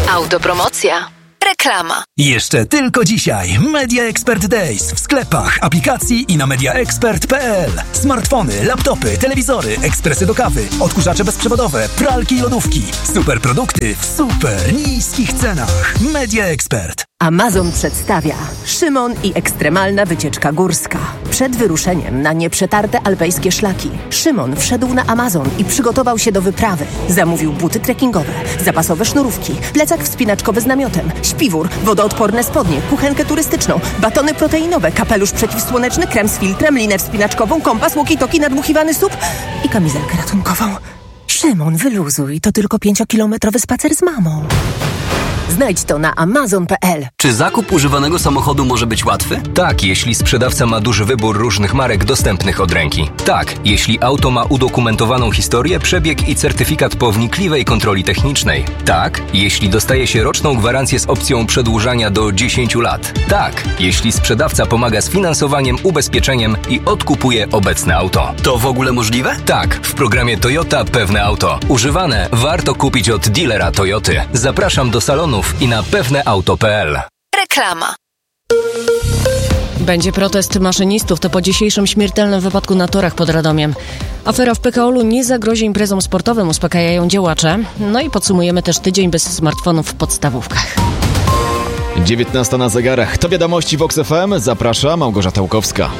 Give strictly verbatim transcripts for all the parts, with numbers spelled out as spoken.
Autopromocja. Reklama. Jeszcze tylko dzisiaj Media Expert Days w sklepach, aplikacji i na media expert kropka p l. Smartfony, laptopy, telewizory, ekspresy do kawy, odkurzacze bezprzewodowe, pralki i lodówki. Super produkty w super niskich cenach. Media Expert. Amazon przedstawia Szymon i ekstremalna wycieczka górska. Przed wyruszeniem na nieprzetarte alpejskie szlaki Szymon wszedł na Amazon i przygotował się do wyprawy. Zamówił buty trekkingowe, zapasowe sznurówki, plecak wspinaczkowy z namiotem, śpiwór, wodoodporne spodnie, kuchenkę turystyczną, batony proteinowe, kapelusz przeciwsłoneczny, krem z filtrem, linę wspinaczkową, kompas, walkie-talkie, nadmuchiwany sup i kamizelkę ratunkową. Szymon, wyluzuj, to tylko pięciokilometrowy spacer z mamą. Znajdź to na amazon kropka p l. Czy zakup używanego samochodu może być łatwy? Tak, jeśli sprzedawca ma duży wybór różnych marek dostępnych od ręki. Tak, jeśli auto ma udokumentowaną historię, przebieg i certyfikat po wnikliwej kontroli technicznej. Tak, jeśli dostaje się roczną gwarancję z opcją przedłużania do dziesięciu lat. Tak, jeśli sprzedawca pomaga z finansowaniem, ubezpieczeniem i odkupuje obecne auto. To w ogóle możliwe? Tak, w programie Toyota Pewne Auto. Używane warto kupić od dealera Toyoty. Zapraszam do salonu i na pewne auto kropka p l. Reklama. Będzie protest maszynistów, to po dzisiejszym śmiertelnym wypadku na torach pod Radomiem. Afera w P K O L-u nie zagrozi imprezom sportowym, uspokajają działacze. No i podsumujemy też tydzień bez smartfonów w podstawówkach. dziewiętnasta na zegarach. To wiadomości Vox F M. Zaprasza Małgorzata Łukowska.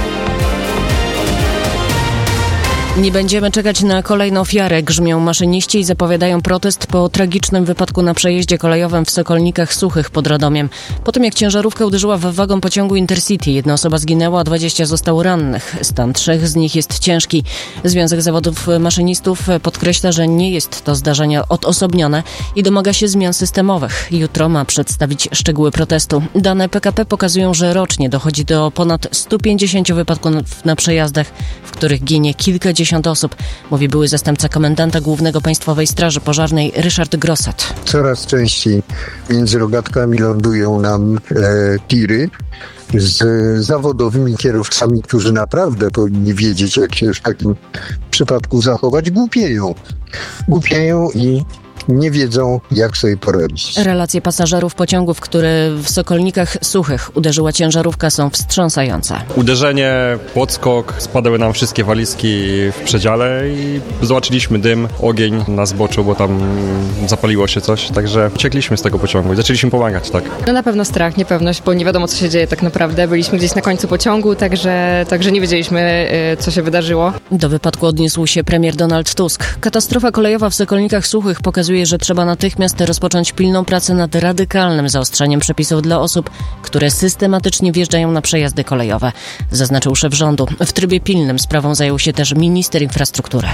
Nie będziemy czekać na kolejną ofiarę, grzmią maszyniści i zapowiadają protest po tragicznym wypadku na przejeździe kolejowym w Sokolnikach Suchych pod Radomiem. Po tym jak ciężarówka uderzyła w wagon pociągu Intercity, jedna osoba zginęła, a dwadzieścia zostało rannych. Stan trzech z nich jest ciężki. Związek Zawodów Maszynistów podkreśla, że nie jest to zdarzenie odosobnione i domaga się zmian systemowych. Jutro ma przedstawić szczegóły protestu. Dane P K P pokazują, że rocznie dochodzi do ponad stu pięćdziesięciu wypadków na przejazdach, w których ginie kilkadziesiąt osób, mówi były zastępca komendanta głównego Państwowej Straży Pożarnej Ryszard Grossat. Coraz częściej między rogatkami lądują nam e, tiry z zawodowymi kierowcami, którzy naprawdę powinni wiedzieć, jak się w takim przypadku zachować. Głupieją. Głupieją i nie wiedzą, jak sobie poradzić. Relacje pasażerów pociągów, które w Sokolnikach Suchych uderzyła ciężarówka, są wstrząsające. Uderzenie, podskok, spadały nam wszystkie walizki w przedziale i zobaczyliśmy dym, ogień na zboczu, bo tam zapaliło się coś, także uciekliśmy z tego pociągu i zaczęliśmy pomagać, tak. No na pewno strach, niepewność, bo nie wiadomo, co się dzieje tak naprawdę. Byliśmy gdzieś na końcu pociągu, także, także nie wiedzieliśmy, co się wydarzyło. Do wypadku odniósł się premier Donald Tusk. Katastrofa kolejowa w Sokolnikach Suchych pokazuje, że trzeba natychmiast rozpocząć pilną pracę nad radykalnym zaostrzeniem przepisów dla osób, które systematycznie wjeżdżają na przejazdy kolejowe, zaznaczył szef rządu. W trybie pilnym sprawą zajął się też minister infrastruktury.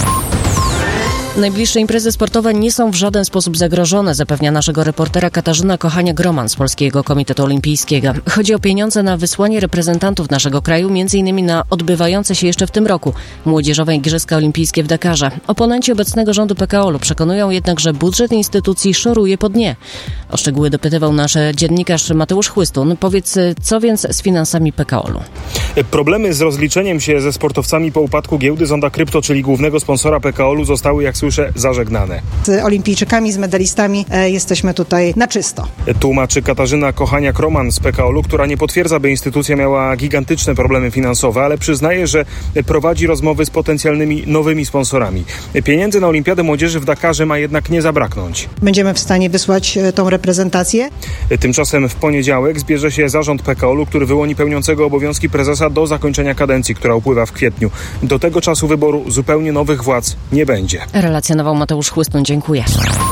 Najbliższe imprezy sportowe nie są w żaden sposób zagrożone, zapewnia naszego reportera Katarzyna Kochania-Groman z Polskiego Komitetu Olimpijskiego. Chodzi o pieniądze na wysłanie reprezentantów naszego kraju, między innymi na odbywające się jeszcze w tym roku Młodzieżowe Igrzyska Olimpijskie w Dakarze. Oponenci obecnego rządu P K O L-u przekonują jednak, że budżet instytucji szoruje po dnie. O szczegóły dopytywał nasz dziennikarz Mateusz Chłystun. Powiedz, co więc z finansami P K O L-u? Problemy z rozliczeniem się ze sportowcami po upadku giełdy Zonda Krypto, czyli głównego sponsora P K O L-u, zostały, jak słyszę, zażegnane. Z olimpijczykami, z medalistami e, jesteśmy tutaj na czysto. Tłumaczy Katarzyna Kochania-Kroman z P K O L-u, która nie potwierdza, by instytucja miała gigantyczne problemy finansowe, ale przyznaje, że prowadzi rozmowy z potencjalnymi nowymi sponsorami. Pieniędzy na Olimpiadę Młodzieży w Dakarze ma jednak nie zabraknąć. Będziemy w stanie wysłać e, tą reprezentację. Tymczasem w poniedziałek zbierze się zarząd P K O L-u, który wyłoni pełniącego obowiązki prezesa do zakończenia kadencji, która upływa w kwietniu. Do tego czasu wyboru zupełnie nowych władz nie będzie. Relacjonował Mateusz Chłystun. Dziękuję.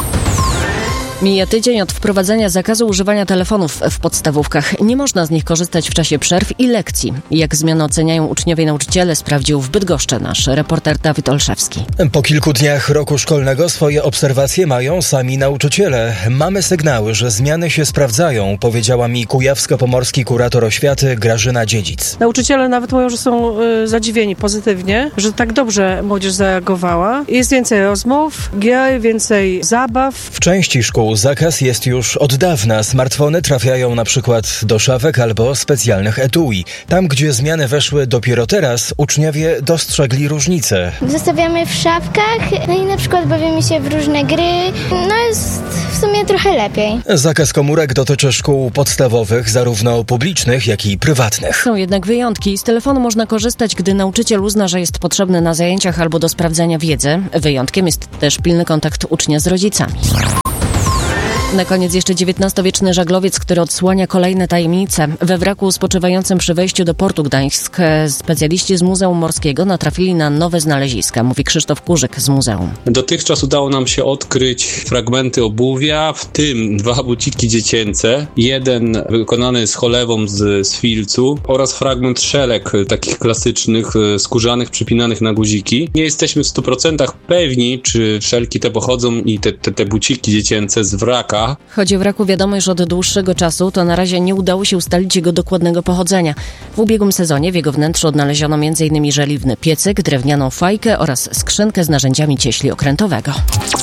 Mija tydzień od wprowadzenia zakazu używania telefonów w podstawówkach. Nie można z nich korzystać w czasie przerw i lekcji. Jak zmiany oceniają uczniowie i nauczyciele, sprawdził w Bydgoszczy nasz reporter Dawid Olszewski. Po kilku dniach roku szkolnego swoje obserwacje mają sami nauczyciele. Mamy sygnały, że zmiany się sprawdzają, powiedziała mi kujawsko-pomorski kurator oświaty Grażyna Dziedzic. Nauczyciele nawet mówią, że są y, zadziwieni pozytywnie, że tak dobrze młodzież zareagowała. Jest więcej rozmów, gier, więcej zabaw. W części szkół zakaz jest już od dawna. Smartfony trafiają na przykład do szafek albo specjalnych etui. Tam, gdzie zmiany weszły dopiero teraz, uczniowie dostrzegli różnice. Zostawiamy w szafkach, no i na przykład bawimy się w różne gry. No jest w sumie sumie trochę lepiej. Zakaz komórek dotyczy szkół podstawowych, zarówno publicznych, jak i prywatnych. Są jednak wyjątki. Z telefonu można korzystać, gdy nauczyciel uzna, że jest potrzebny na zajęciach albo do sprawdzania wiedzy. Wyjątkiem jest też pilny kontakt ucznia z rodzicami. Na koniec jeszcze dziewiętnastowieczny żaglowiec, który odsłania kolejne tajemnice. We wraku spoczywającym przy wejściu do portu Gdańsk specjaliści z Muzeum Morskiego natrafili na nowe znaleziska, mówi Krzysztof Kurzyk z muzeum. Dotychczas udało nam się odkryć fragmenty obuwia, w tym dwa buciki dziecięce, jeden wykonany z cholewą z, z filcu oraz fragment szelek takich klasycznych, skórzanych, przypinanych na guziki. Nie jesteśmy w stu procentach pewni, czy szelki te pochodzą i te, te, te buciki dziecięce z wraka. Choć o wraku wiadomo już od dłuższego czasu, to na razie nie udało się ustalić jego dokładnego pochodzenia. W ubiegłym sezonie w jego wnętrzu odnaleziono m in żeliwny piecyk, drewnianą fajkę oraz skrzynkę z narzędziami cieśli okrętowego.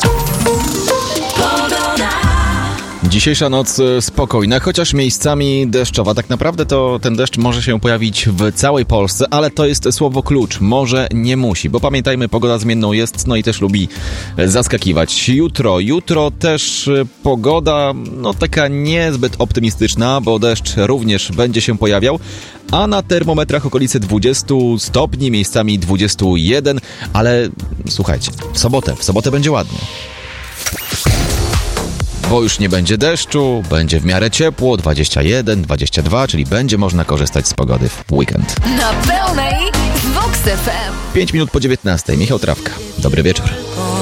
Dzisiejsza noc spokojna, chociaż miejscami deszczowa. Tak naprawdę to ten deszcz może się pojawić w całej Polsce, ale to jest słowo klucz. Może nie musi, bo pamiętajmy, pogoda zmienną jest, no i też lubi zaskakiwać. Jutro, jutro też pogoda, no taka niezbyt optymistyczna, bo deszcz również będzie się pojawiał, a na termometrach okolice dwadzieścia stopni, miejscami dwadzieścia jeden, ale słuchajcie, w sobotę, w sobotę będzie ładnie. Bo już nie będzie deszczu, będzie w miarę ciepło, dwadzieścia jeden, dwadzieścia dwa, czyli będzie można korzystać z pogody w weekend. Na pełnej w Vox F M. pięć minut po dziewiętnastej. Michał Trawka. Dobry wieczór.